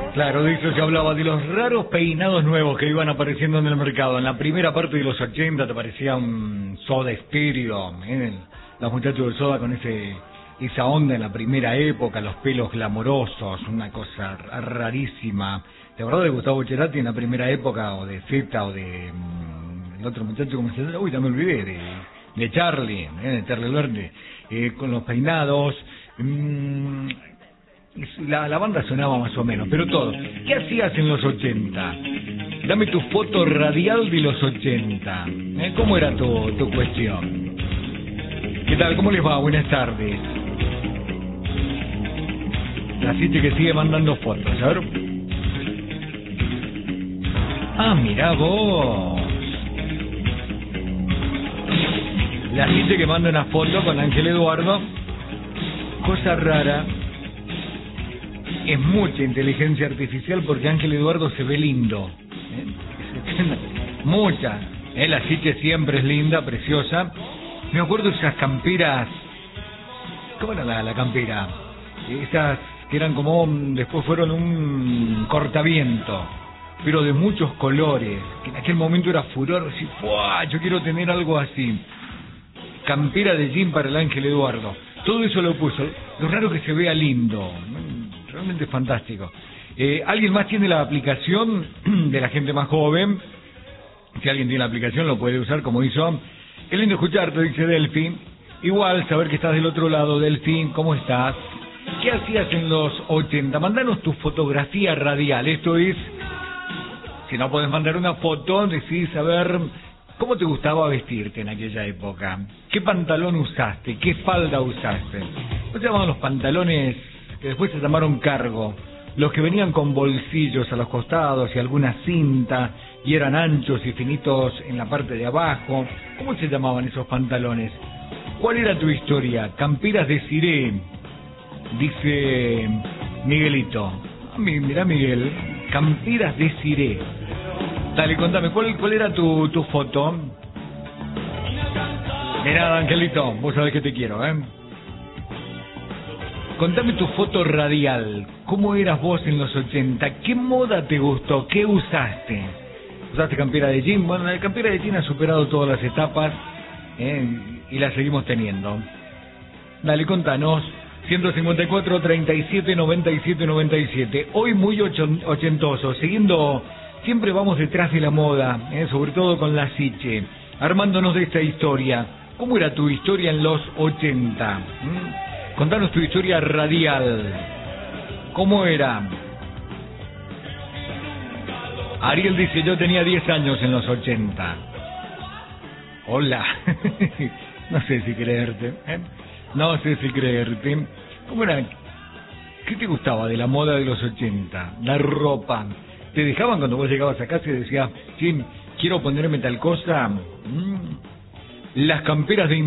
Claro, de eso se hablaba, de los raros peinados nuevos que iban apareciendo en el mercado. En la primera parte de los 80 te parecía un Soda Stereo, los muchachos de Soda con esa onda en la primera época, los pelos glamorosos, una cosa rarísima. ¿Te acordás de Gustavo Cerati en la primera época, o de Zeta, o de el otro muchacho, como se llama? Uy, ya me olvidé, de Charlie, de Charlie Verde, con los peinados. La banda sonaba más o menos, pero todo. ¿Qué hacías en los 80? Dame tu foto radial de los 80. ¿Cómo era tu cuestión? ¿Qué tal? ¿Cómo les va? Buenas tardes. La Siche que sigue mandando fotos, a ver. Ah, mirá vos. La Siche que manda una foto con Ángel Eduardo. Cosa rara. Es mucha inteligencia artificial porque Ángel Eduardo se ve lindo. Mucha. La Siche siempre es linda, preciosa. Me acuerdo de esas camperas. ¿Cómo era la campera? Esas que eran como, después fueron un cortaviento, pero de muchos colores, que en aquel momento era furor, así, ¡fuah! Yo quiero tener algo así. Campera de jean para el Ángel Eduardo. Todo eso lo puso. Lo raro que se vea lindo. Realmente fantástico. ¿Alguien más tiene la aplicación de la gente más joven? Si alguien tiene la aplicación lo puede usar como hizo. Qué lindo escucharte, dice Delphi. Igual saber que estás del otro lado, Delphi. ¿Cómo estás? ¿Qué hacías en los 80? Mandanos tu fotografía radial. Esto es, si no podés mandar una foto, decís a ver cómo te gustaba vestirte en aquella época. ¿Qué pantalón usaste? ¿Qué falda usaste? ¿Cómo se llamaban los pantalones que después se llamaron cargo? Los que venían con bolsillos a los costados y alguna cinta, y eran anchos y finitos en la parte de abajo. ¿Cómo se llamaban esos pantalones? ¿Cuál era tu historia? Camperas de ciré, dice Miguelito. Mirá, Miguel, camperas de ciré. Dale, contame, ¿cuál era tu foto? De nada, Angelito, vos sabés que te quiero, Contame tu foto radial. ¿Cómo eras vos en los 80? ¿Qué moda te gustó? ¿Qué usaste? ¿Usaste campera de jean? Bueno, la campera de jean ha superado todas las etapas, y la seguimos teniendo. Dale, contanos. 154, 37, 97, 97. Hoy muy ochentoso. Siguiendo, siempre vamos detrás de la moda, sobre todo con la Siche. Armándonos de esta historia. ¿Cómo era tu historia en los 80? Contanos tu historia radial. ¿Cómo era? Ariel dice, yo tenía 10 años en los 80. Hola. No sé si creerte. No sé si creerte. ¿Cómo era? ¿Qué te gustaba de la moda de los 80? La ropa. ¿Te dejaban cuando vos llegabas a casa y decías, sí, quiero ponerme tal cosa? Las camperas de